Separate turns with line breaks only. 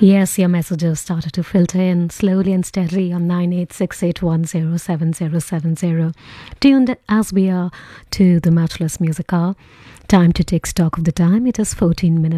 Yes, your messages started to filter in slowly and steadily on 9868107070. Tuned as we are to the Matchless Music Hour. Time to take stock of the time. It is 14 minutes